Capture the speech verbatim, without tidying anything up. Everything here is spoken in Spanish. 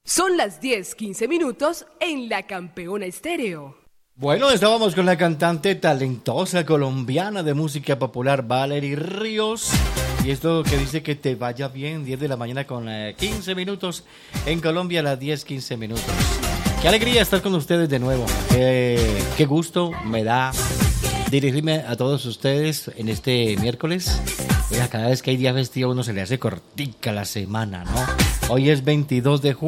Son las diez quince minutos en La Campeona Estéreo. Bueno, estábamos con la cantante talentosa colombiana de música popular, Valerie Ríos. Y esto que dice que te vaya bien, diez de la mañana con eh, quince minutos. En Colombia, a las diez quince minutos. Qué alegría estar con ustedes de nuevo. Qué, qué gusto me da dirigirme a todos ustedes en este miércoles. Oiga, cada vez que hay día festivo uno se le hace cortica la semana, ¿no? Hoy es veintidós de junio.